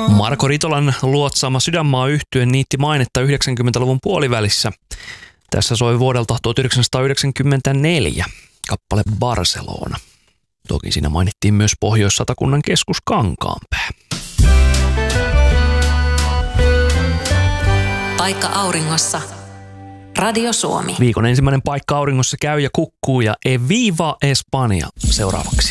Marko Ritolan luotsaama Sydänmaa-yhtye niitti mainetta 90-luvun puolivälissä. Tässä soi vuodelta 1994 kappale Barcelona. Toki siinä mainittiin myös Pohjois-Satakunnan keskus Kankaanpää. Paikka auringossa. Radio Suomi. Viikon ensimmäinen Paikka auringossa käy ja kukkuu ja Eviva Espanja seuraavaksi.